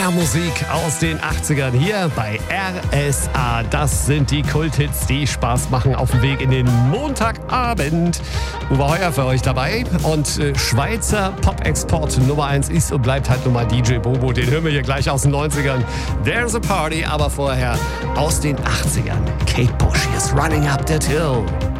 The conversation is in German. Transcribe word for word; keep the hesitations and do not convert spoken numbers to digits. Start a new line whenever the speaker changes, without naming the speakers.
Männermusik aus den achtzigern hier bei R S A. Das sind die Kulthits, die Spaß machen auf dem Weg in den Montagabend. Uwe Heuer für euch dabei und äh, Schweizer Pop-Export Nummer eins ist und bleibt halt nun mal D J Bobo. Den hören wir hier gleich aus den neunzigern. There's a Party, aber vorher aus den achtzigern. Kate Bush, is Running Up That Hill.